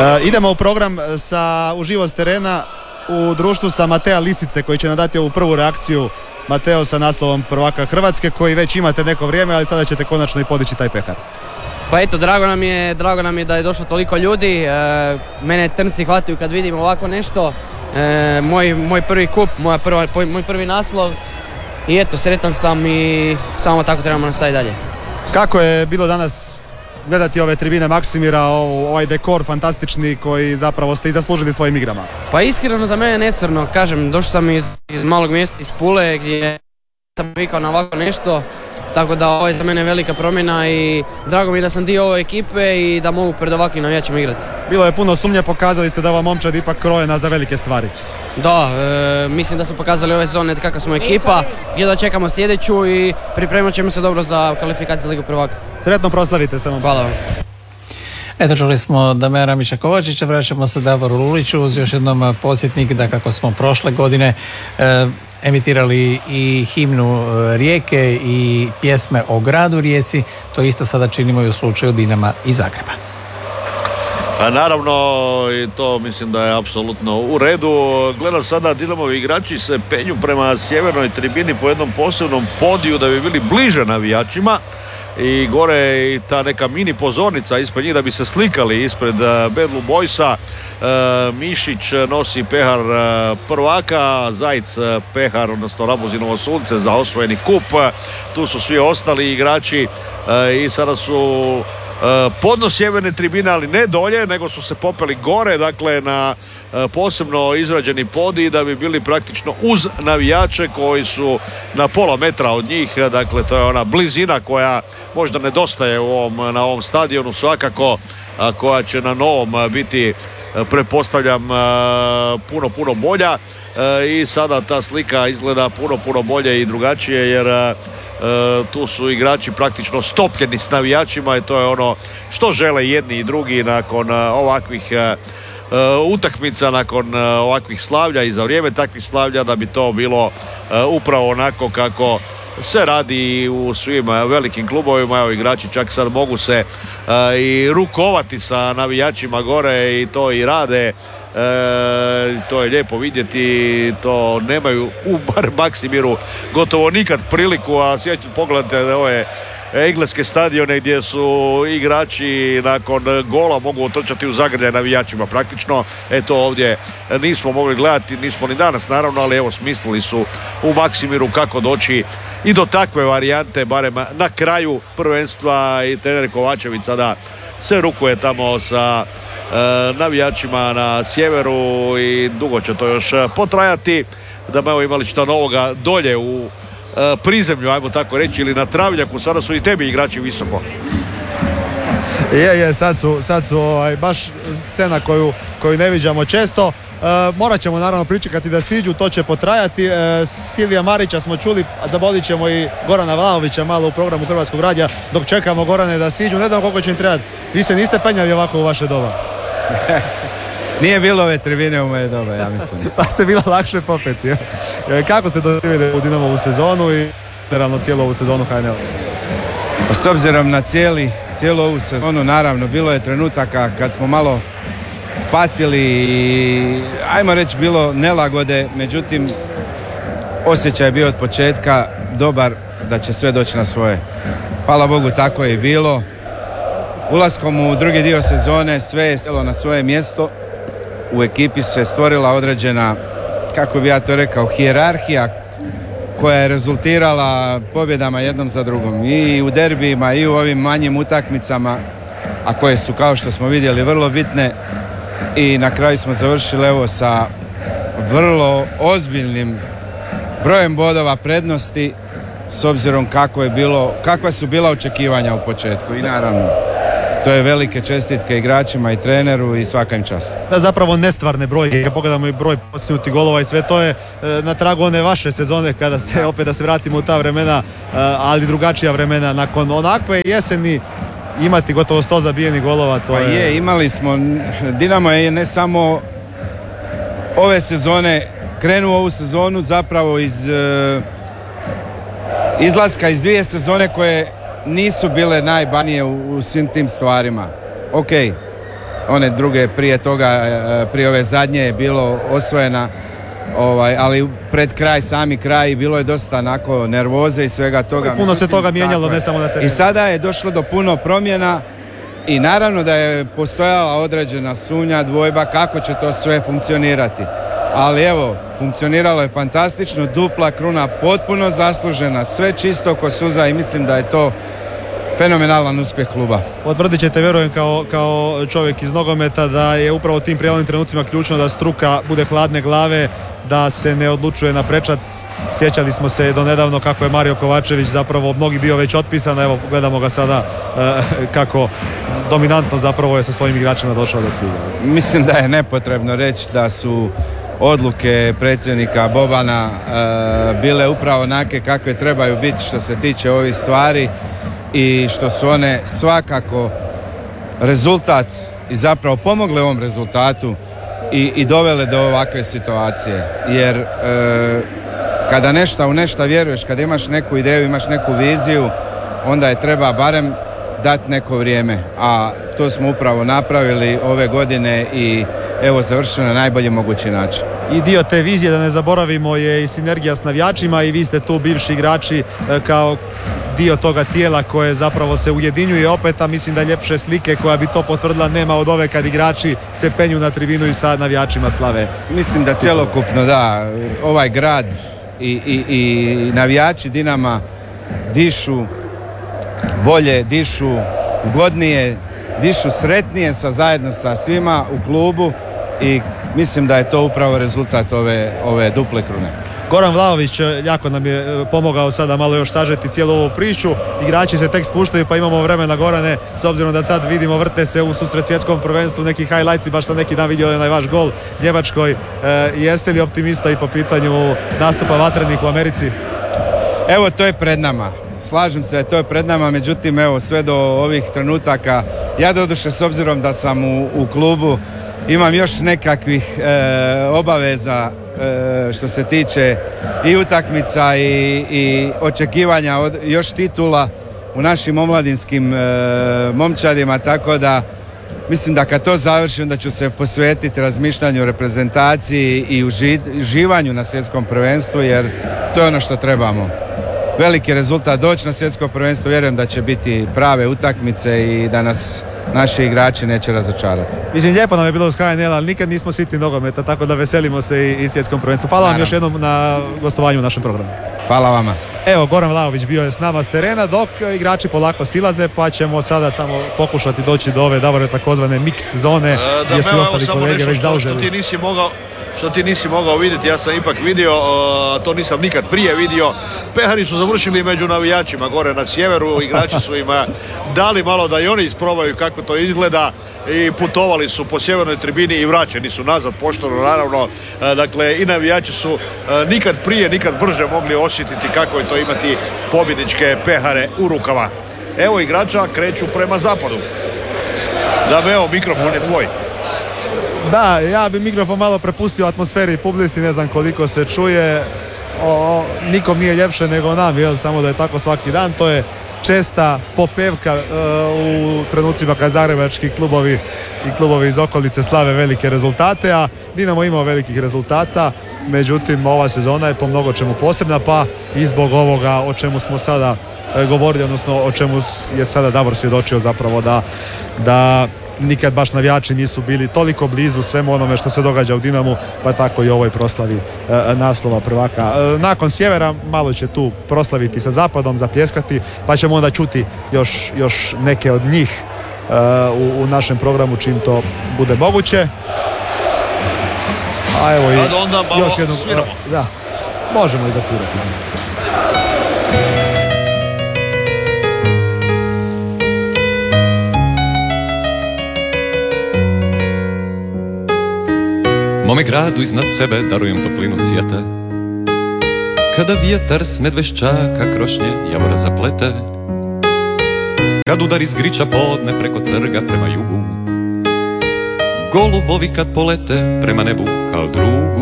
Idemo u program sa uživo s terena u društvu sa Matea Lisice koji će nam dati ovu prvu reakciju. Mateo sa naslovom prvaka Hrvatske koji već imate neko vrijeme, ali sada ćete konačno i podići taj pehar. Pa eto, drago nam je da je došlo toliko ljudi. Mene trnci hvataju kad vidim ovako nešto. Moj prvi kup, moj prvi naslov. I eto, sretan sam i samo tako trebamo nastaviti dalje. Kako je bilo danas gledati ove tribine Maksimira, ovaj dekor fantastični koji zapravo ste i zaslužili svojim igrama? Pa iskreno za mene nesvrno, kažem, došao sam iz malog mjesta, iz Pule, gdje sam vikao na ovako nešto, tako da ovo je za mene velika promjena i drago mi je da sam dio ove ekipe i da mogu pred ovakvim navijačima igrati. Bilo je puno sumnje, pokazali ste da ova momčad ipak krojena za velike stvari. Da, mislim da smo pokazali ove sezone kakva smo ekipa, gdje da čekamo sljedeću i pripremit ćemo se dobro za kvalifikaciju za Ligu prvaka. Sretno proslavite samo. Hvala vam. Eto, čuli smo Damira Ramića Kovačića, vraćamo se Davoru Luliću uz još jednom podsjetnik da kako smo prošle godine emitirali i himnu Rijeke i pjesme o gradu Rijeci, to isto sada činimo i u slučaju Dinama i Zagreba. Pa naravno, i to mislim da je apsolutno u redu. Gledam sada, Dinamovi igrači se penju prema sjevernoj tribini po jednom posebnom podiju da bi bili bliže navijačima i gore je i ta neka mini pozornica ispred njih da bi se slikali ispred Bad Blue Boysa. Mišić nosi pehar prvaka, Zajc pehar, odnosno Rabuzinovo sunce za osvojeni kup. Tu su svi ostali igrači i sada su podno sjeverne tribine, ali ne dolje, nego su se popeli gore, dakle na posebno izrađeni podij da bi bili praktično uz navijače koji su na pola metra od njih, dakle to je ona blizina koja možda nedostaje na ovom stadionu svakako, koja će na novom biti, pretpostavljam, puno bolja i sada ta slika izgleda puno bolje i drugačije jer tu su igrači praktično stopljeni s navijačima i to je ono što žele jedni i drugi nakon ovakvih utakmica, nakon ovakvih slavlja i za vrijeme takvih slavlja, da bi to bilo upravo onako kako se radi u svim velikim klubovima. Evo, igrači čak sad mogu se i rukovati sa navijačima gore i to i rade. To je lijepo vidjeti, to nemaju u bar Maksimiru gotovo nikad priliku, a pogledajte ove engleske stadione gdje su igrači nakon gola mogu otrčati u zagrljaj navijačima praktično. Eto, ovdje nismo mogli gledati, nismo ni danas naravno, ali evo smislili su u Maksimiru kako doći i do takve varijante, barem na kraju prvenstva, i trener Kovačević sada se rukuje tamo sa navijačima na sjeveru i dugo će to još potrajati. Da bi evo imali šta novoga dolje u prizemlju, ajmo tako reći, ili na travnjaku, sada su i tebi igrači visoko. Sad su baš scena koju ne viđamo često. Morat ćemo naravno pričekati da siđu, to će potrajati. Silvija Marića smo čuli, zabolit ćemo i Gorana Vlahovića malo u programu Hrvatskog radija dok čekamo Gorane da siđu. Ne znam koliko će im trebati. Vi se niste penjali ovako u vaše doba? Nije bilo ove tribine u moje doba, ja mislim. Pa se bilo lakše popeti. Kako ste doživjeli u Dinamovu sezonu i generalno cijelu ovu sezonu HNL? Pa s obzirom na cijelu ovu sezonu, naravno, bilo je trenutaka kad smo malo patili i, ajmo reći, bilo nelagode, međutim, osjećaj je bio od početka dobar da će sve doći na svoje. Hvala Bogu, tako je i bilo. Ulaskom u drugi dio sezone sve je sjelo na svoje mjesto. U ekipi se stvorila određena, kako bi ja to rekao, hijerarhija koja je rezultirala pobjedama jednom za drugom. I u derbijima i u ovim manjim utakmicama, a koje su, kao što smo vidjeli, vrlo bitne. I na kraju smo završili evo sa vrlo ozbiljnim brojem bodova prednosti s obzirom kakva su bila očekivanja u početku. I naravno, to je velike čestitke igračima i treneru i svaka im čast. Da, zapravo nestvarne brojke, kad pogledamo i broj postignutih golova i sve to je na tragu one vaše sezone kada ste, opet da se vratimo u ta vremena, ali drugačija vremena. Nakon onakve jeseni imati gotovo 100 zabijenih golova, to je... Imali smo, Dinamo je ne samo ove sezone, krenuo ovu sezonu zapravo iz izlaska iz dvije sezone koje nisu bile najbanije u svim tim stvarima. Ok, one druge prije toga, prije ove zadnje je bilo osvojena, ali pred kraj, sami kraj, bilo je dosta onako nervoze i svega toga. Puno se toga mijenjalo, ne samo na terenu. I sada je došlo do puno promjena i naravno da je postojala određena sumnja, dvojba kako će to sve funkcionirati. Ali evo, funkcioniralo je fantastično, dupla kruna potpuno zaslužena, sve čisto ko suza i mislim da je to fenomenalan uspjeh kluba. Potvrdit ćete, vjerujem, kao čovjek iz nogometa, da je upravo u tim prijelomnim trenucima ključno da struka bude hladne glave, da se ne odlučuje na prečac. Sjećali smo se do nedavno kako je Mario Kovačević zapravo mnogi bio već otpisan, evo gledamo ga sada kako dominantno zapravo je sa svojim igračima došao do cilja. Mislim da je nepotrebno reći da su odluke predsjednika Bobana bile upravo onake kakve trebaju biti što se tiče ovih stvari i što su one svakako rezultat i zapravo pomogle ovom rezultatu i dovele do ovakve situacije. Jer kada u nešto vjeruješ, kada imaš neku ideju, imaš neku viziju, onda je treba barem dati neko vrijeme. A to smo upravo napravili ove godine i evo završeno na najbolji mogući način. I dio te vizije, da ne zaboravimo, je i sinergija s navijačima i vi ste tu bivši igrači kao dio toga tijela koje zapravo se ujedinjuje opet, a mislim da ljepše slike koja bi to potvrdila nema od ove kad igrači se penju na tribinu i sa navijačima slave. Mislim da cjelokupno da, ovaj grad i navijači Dinama dišu bolje, dišu ugodnije, dišu sretnije zajedno sa svima u klubu i mislim da je to upravo rezultat ove duple krune. Goran Vlahović jako nam je pomogao sada malo još sažeti cijelu ovu priču. Igrači se tek spuštaju pa imamo vremena, Gorane, s obzirom da sad vidimo vrte se u susret svjetskom prvenstvu neki highlights, baš sam neki dan vidio onaj vaš gol Njemačkoj. Jeste li optimista i po pitanju nastupa vatrenih u Americi? Evo, to je pred nama. Slažem se, to je pred nama, međutim evo sve do ovih trenutaka, ja doduše s obzirom da sam u klubu imam još nekakvih obaveza što se tiče i utakmica i očekivanja od još titula u našim omladinskim momčadima, tako da mislim da kad to završim da ću se posvetiti razmišljanju o reprezentaciji i uživanju na svjetskom prvenstvu, jer to je ono što trebamo. Veliki rezultat doći na svjetsko prvenstvo, vjerujem da će biti prave utakmice i da nas naši igrači neće razočarati. Mislim, lijepo nam je bilo uz HNL, ali nikad nismo sitni nogometa, tako da veselimo se i svjetskom prvenstvu. Hvala vam još jednom na gostovanju u našem programu. Hvala vama. Evo, Goran Vlahović bio je s nama s terena, dok igrači polako silaze, pa ćemo sada tamo pokušati doći do ove Davore takozvane mix zone, gdje su ostali kolege već zauzeli. Što ti nisi mogao vidjeti, ja sam ipak vidio, to nisam nikad prije vidio. Pehari su završili među navijačima gore na sjeveru, igrači su im dali malo da i oni isprobaju kako to izgleda i putovali su po sjevernoj tribini i vraćeni su nazad pošteno, naravno. Dakle, i navijači su nikad prije, nikad brže mogli osjetiti kako je to imati pobjedničke Pehare u rukava. Evo, igrača kreću prema zapadu. Evo, mikrofon je tvoj. Da, ja bi mikrofon malo prepustio atmosferi i publici, ne znam koliko se čuje. Nikom nije ljepše nego nam, samo da je tako svaki dan. To je česta popevka u trenucima kad zagrebački klubovi i klubovi iz okolice slave velike rezultate, a Dinamo imao velikih rezultata, međutim ova sezona je po mnogo čemu posebna, pa i zbog ovoga o čemu smo sada govorili, odnosno o čemu je sada Davor svjedočio zapravo da nikad baš navijači nisu bili toliko blizu svemu onome što se događa u Dinamu, pa tako i ovoj proslavi naslova prvaka. Nakon sjevera malo će tu proslaviti sa zapadom, zapljeskati, pa ćemo onda čuti još neke od njih u našem programu čim to bude moguće. A evo i još jednu... Da, možemo i zasvirati. Mome gradu iznad sebe darujem toplinu sjete, kada vjetar s medveščaka krošnje javora zaplete, kad udar iz griča podne preko trga prema jugu, golubovi kad polete prema nebu kao drugu.